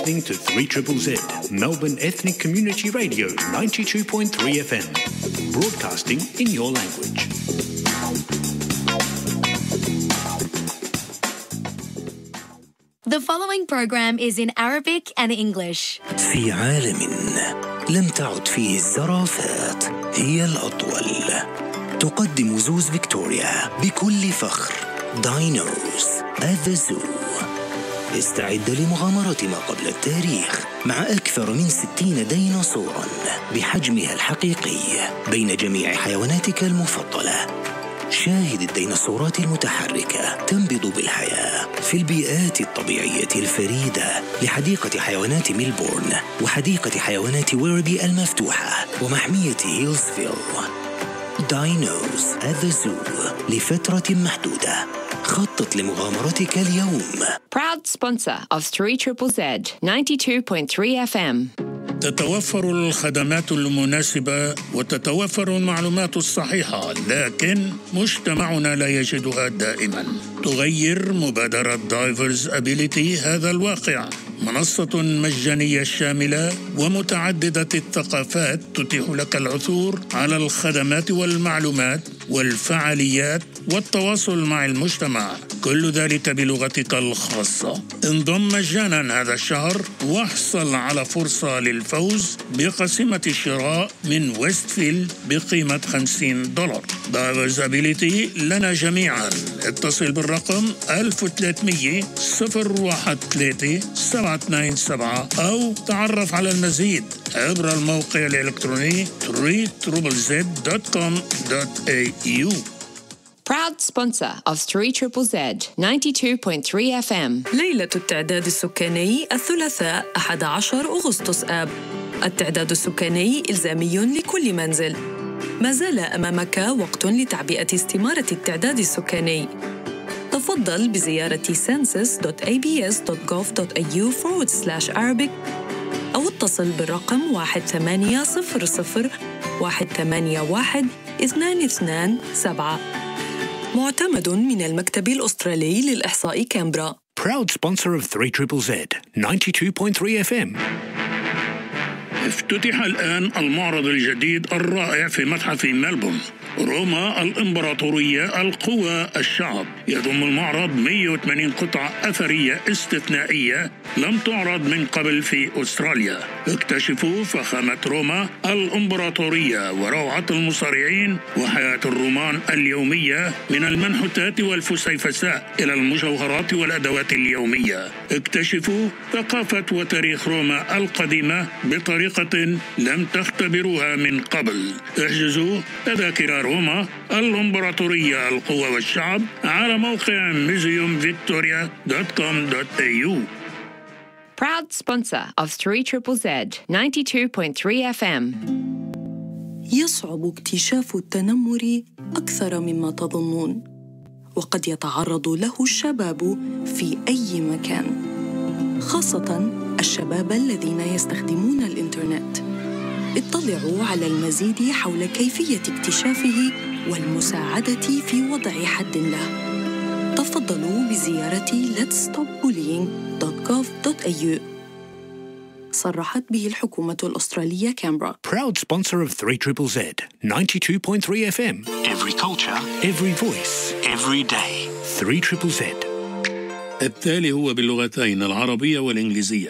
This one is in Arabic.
Listening to 3ZZZ, Melbourne Ethnic Community Radio, 92.3 FM. Broadcasting in your language. The following program is in Arabic and English. في عالم لم تعد فيه الزرافات هي الأطول، تقدم زوز فيكتوريا بكل فخر داينوز at the Zoo. استعد لمغامرة ما قبل التاريخ مع أكثر من 60 ديناصوراً بحجمها الحقيقي بين جميع حيواناتك المفضلة. شاهد الديناصورات المتحركة تنبض بالحياة في البيئات الطبيعية الفريدة لحديقة حيوانات ميلبورن وحديقة حيوانات ويربي المفتوحة ومحمية هيلزفيل. داينوز at the Zoo لفترة محدودة. خطط لمغامرتك اليوم. Proud sponsor of 3ZZZ 92.3 FM. تتوفر الخدمات المناسبة وتتوفر المعلومات الصحيحة، لكن مجتمعنا لا يجدها دائما. تغير مبادرة Diverse Ability هذا الواقع. منصة مجانية شاملة ومتعددة الثقافات تتيح لك العثور على الخدمات والمعلومات والفعاليات والتواصل مع المجتمع، كل ذلك بلغتك الخاصة. انضم مجانا هذا الشهر واحصل على فرصة للفوز بقسيمة شراء من ويستفيلد بقيمة $50. Diverse Ability لنا جميعا. اتصل بالرقم 1300 013 727 أو تعرف على المزيد عبر الموقع الإلكتروني 3ZZZ.com.au. Proud sponsor of 3ZZZ 92.3 FM. ليلة التعداد السكاني الثلاثاء 11 أغسطس آب. التعداد السكاني إلزامي لكل منزل. ما زال أمامك وقت لتعبئة استمارة التعداد السكاني. تفضل بزيارة census.abs.gov.au/Arabic أو اتصل بالرقم 1-800-181-227 معتمد من المكتب الأسترالي للإحصاء كامبرا. Proud sponsor of 3ZZZ 92.3 FM. افتتح الآن المعرض الجديد الرائع في متحف ملبورن، روما الإمبراطورية القوى الشعب. يضم المعرض 180 قطعة أثرية استثنائية لم تعرض من قبل في أستراليا. اكتشفوا فخامة روما الإمبراطورية وروعة المصارعين وحياة الرومان اليومية، من المنحوتات والفسيفساء إلى المجوهرات والأدوات اليومية. اكتشفوا ثقافة وتاريخ روما القديمة بطريقة لم تختبروها من قبل. احجزوا تذاكر روما الإمبراطورية القوة والشعب على موقع museumvictoria.com.au. Proud sponsor of 3ZZZ 92.3 FM. يصعب اكتشاف التنمر أكثر مما تظنون، وقد يتعرض له الشباب في أي مكان، خاصة الشباب الذين يستخدمون الإنترنت. اطلعوا على المزيد حول كيفية اكتشافه والمساعدة في وضع حد له. تفضلوا بزيارة letsstopbullying.gov.au. صرحت به الحكومة الأسترالية كامبرا. Proud sponsor of 3ZZZ 92.3 FM. Every culture, every voice, every day. 3ZZZ. التالي هو باللغتين العربية والإنجليزية.